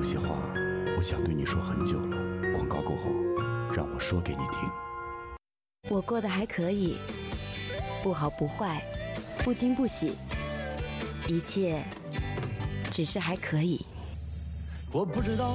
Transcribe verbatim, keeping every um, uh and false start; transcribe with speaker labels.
Speaker 1: 些话，我想对你说很久了。广告过后，让我说给你听。
Speaker 2: 我过得还可以，不好不坏，不惊不喜，一切只是还可以。
Speaker 3: 我不知道